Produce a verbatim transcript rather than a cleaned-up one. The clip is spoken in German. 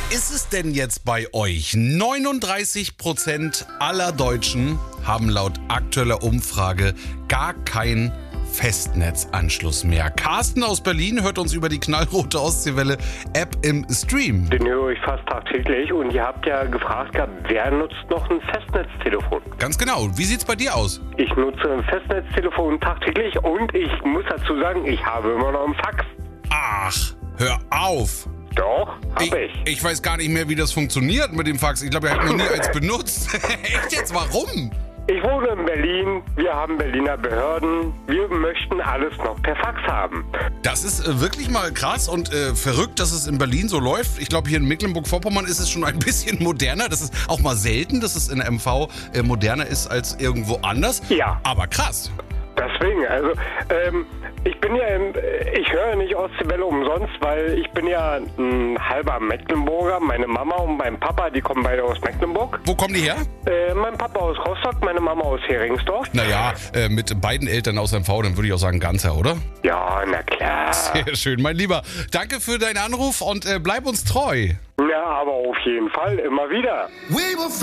ist es denn jetzt bei euch? neununddreißig Prozent aller Deutschen haben laut aktueller Umfrage gar keinen Festnetzanschluss mehr. Carsten aus Berlin hört uns über die knallrote Ostseewelle-App im Stream. Den höre ich fast tagtäglich und ihr habt ja gefragt gehabt, wer nutzt noch ein Festnetztelefon? Ganz genau. Wie sieht's bei dir aus? Ich nutze ein Festnetztelefon tagtäglich und ich muss dazu sagen, ich habe immer noch einen Fax. Ach, hör auf. Doch, hab Ich, ich. ich weiß gar nicht mehr, wie das funktioniert mit dem Fax. Ich glaube, ich habe noch nie eins benutzt. Echt jetzt? Warum? Ich wohne in Berlin, wir haben Berliner Behörden, wir möchten alles noch per Fax haben. Das ist äh, wirklich mal krass und äh, verrückt, dass es in Berlin so läuft. Ich glaube, hier in Mecklenburg-Vorpommern ist es schon ein bisschen moderner. Das ist auch mal selten, dass es in der M V äh, moderner ist als irgendwo anders. Ja. Aber krass. Deswegen, also ähm, ich bin ja, im, ich höre nicht Ostseewelle umsonst, weil ich bin ja ein halber Mecklenburger. Meine Mama und mein Papa, die kommen beide aus Mecklenburg. Wo kommen die her? Äh, mein Papa aus Rostock, meine Mama aus Heringsdorf. Naja, äh, mit beiden Eltern aus M V, dann würde ich auch sagen Ganzer, oder? Ja, na klar. Sehr schön, mein Lieber. Danke für deinen Anruf und äh, bleib uns treu. Ja, aber auf jeden Fall immer wieder.